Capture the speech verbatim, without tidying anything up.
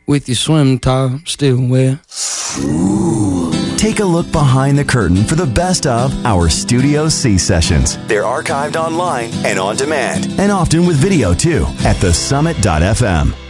with your swim top still wet. Take a look behind the curtain for the best of our Studio C sessions. They're archived online and on demand, and often with video too, at the summit dot f m.